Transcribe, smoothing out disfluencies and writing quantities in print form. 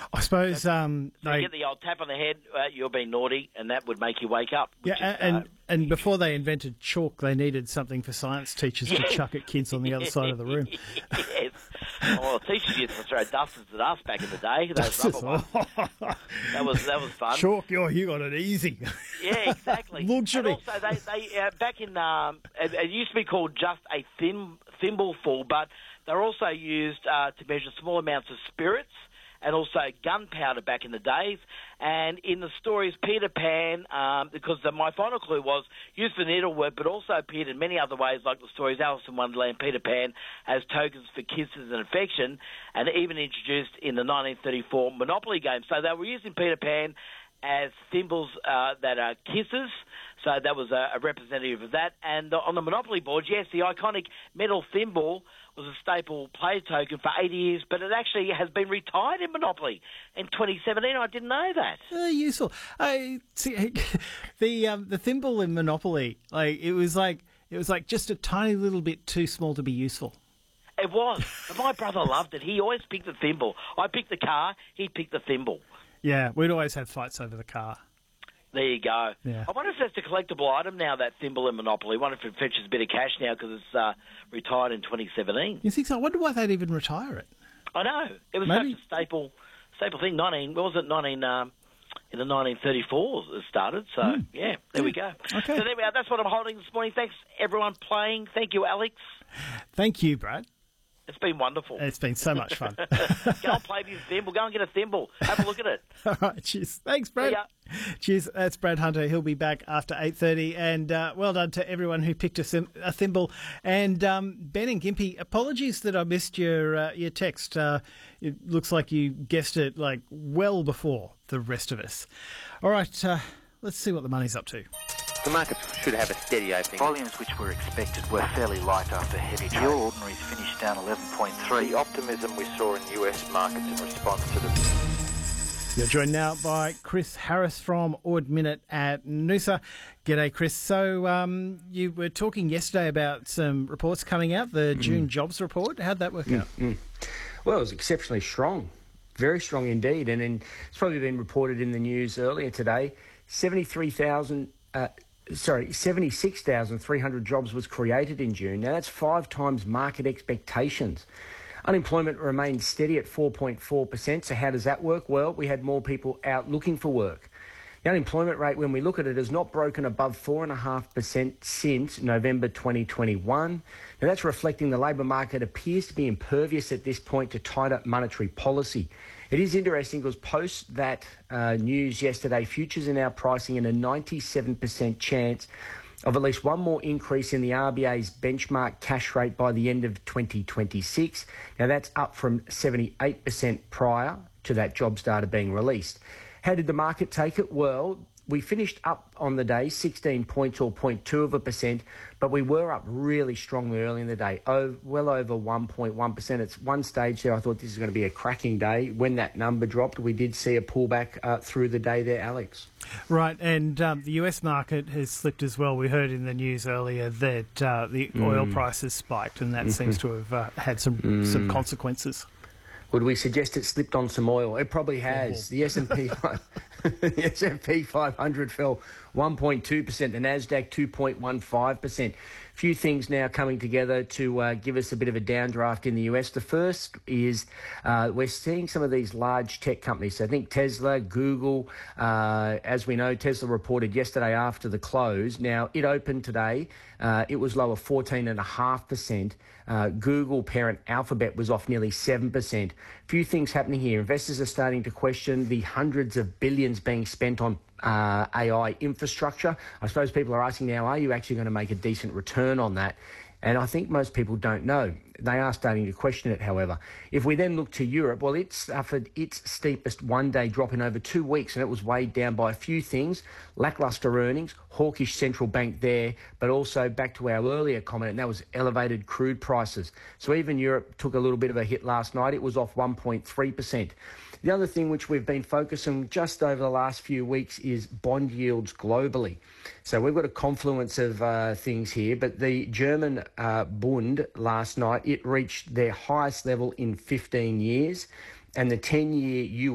I suppose You get the old tap on the head, you're being naughty, and that would make you wake up. And before they invented chalk, they needed something for science teachers to chuck at kids on the other side of the room. Yes. Oh, teachers used to throw dusters at us back in the day. Those rubber ones. That was fun. Chalk, you got it easy. Yeah, exactly. Luxury. And also, they back in it used to be called just a thimbleful, but they're also used to measure small amounts of spirits and also gunpowder back in the days. And in the stories, Peter Pan, because my final clue was used for needlework, but also appeared in many other ways, like the stories Alice in Wonderland, Peter Pan, as tokens for kisses and affection, and even introduced in the 1934 Monopoly game. So they were using Peter Pan as thimbles that are kisses. So that was a representative of that. And on the Monopoly board, yes, the iconic metal thimble was a staple play token for 80 years, but it actually has been retired in Monopoly in 2017. I didn't know that. Useful. See, the thimble in Monopoly, it was like just a tiny little bit too small to be useful. It was. But my brother loved it. He always picked the thimble. I picked the car. He picked the thimble. Yeah, we'd always have fights over the car. There you go. Yeah. I wonder if that's a collectible item now, that thimble in Monopoly. I wonder if it fetches a bit of cash now because it's retired in 2017. You think so? I wonder why they'd even retire it. I know. It was such a staple thing. In the 1934s it started. So, yeah, there we go. Okay. So there we are. That's what I'm holding this morning. Thanks, everyone playing. Thank you, Alex. Thank you, Brad. It's been wonderful. It's been so much fun. Go and play with your thimble. Go and get a thimble. Have a look at it. All right, cheers. Thanks, Brad. Cheers. That's Brad Hunter. He'll be back after 8:30. And well done to everyone who picked a thimble. And Ben and Gimpy, apologies that I missed your text. It looks like you guessed it well before the rest of us. All right, let's see what the money's up to. The markets should have a steady opening. Volumes which were expected were fairly light after heavy trade. The All Ordinaries finished down 11.3. The optimism we saw in US markets in response to the... You're joined now by Chris Harris from Ord Minute at Noosa. G'day, Chris. So you were talking yesterday about some reports coming out, the June jobs report. How'd that work out? Well, it was exceptionally strong, very strong indeed. And it's probably been reported in the news earlier today, 76,300 jobs was created in June. Now, that's 5 times market expectations. Unemployment remained steady at 4.4%. So how does that work? Well, we had more people out looking for work. The unemployment rate, when we look at it, has not broken above 4.5% since November 2021. Now, that's reflecting the labour market appears to be impervious at this point to tighter monetary policy. It is interesting because post that news yesterday, futures are now pricing in a 97% chance of at least one more increase in the RBA's benchmark cash rate by the end of 2026. Now, that's up from 78% prior to that jobs data being released. How did the market take it? Well, we finished up on the day 16 points or 0.2%, but we were up really strongly early in the day, well over 1.1%. At one stage there, I thought this is going to be a cracking day. When that number dropped, we did see a pullback through the day there, Alex. Right, and the US market has slipped as well. We heard in the news earlier that the oil prices spiked, and that seems to have had some consequences. Would we suggest it slipped on some oil? It probably has. The S&P, the S&P 500 fell 1.2%. The Nasdaq 2.15%. Few things now coming together to give us a bit of a downdraft in the US. The first is we're seeing some of these large tech companies. So I think Tesla, Google, as we know, Tesla reported yesterday after the close. Now, it opened today. It was lower 14.5%. Google parent Alphabet was off nearly 7%. Few things happening here. Investors are starting to question the hundreds of billions being spent on AI infrastructure. I suppose people are asking now, are you actually going to make a decent return on that? And I think most people don't know. They are starting to question it, however. If we then look to Europe, well, it suffered its steepest one-day drop in over 2 weeks, and it was weighed down by a few things. Lacklustre earnings, hawkish central bank there, but also back to our earlier comment, and that was elevated crude prices. So even Europe took a little bit of a hit last night. It was off 1.3%. The other thing which we've been focusing just over the last few weeks is bond yields globally. So we've got a confluence of things here, but the German Bund last night, it reached their highest level in 15 years, and the 10-year